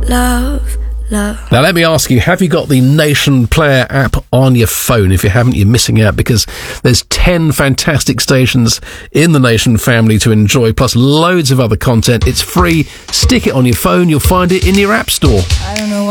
love, love. Now, let me ask you, have you got the Nation Player app on your phone? If you haven't, you're missing out, because there's 10 fantastic stations in the Nation family to enjoy, plus loads of other content. It's free. Stick it on your phone. You'll find it in your app store. I don't know